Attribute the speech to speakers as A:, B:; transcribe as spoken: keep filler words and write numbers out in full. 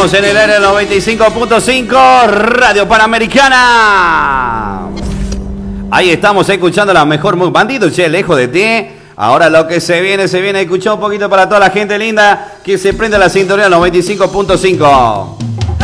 A: Estamos en el aire noventa y cinco punto cinco, Radio Panamericana. Ahí estamos escuchando la mejor música. Bandito, che, lejos de ti. Ahora lo que se viene, se viene. Escuchá un poquito para toda la gente linda que se prende la sintonía noventa y cinco punto cinco.